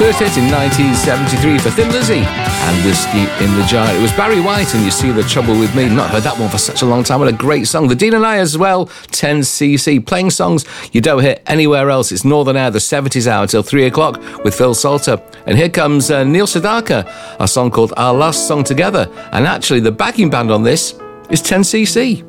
first hit in 1973 for Thin Lizzy and Whiskey in the Jar. It was Barry White and You See the Trouble with Me. Not heard that one for such a long time. What a great song. The Dean and I as well, 10cc. Playing songs you don't hear anywhere else. It's Northern Hour, the 70s hour, till 3 o'clock with Phil Salter. And here comes Neil Sedaka, a song called Our Last Song Together. And actually, the backing band on this is 10cc.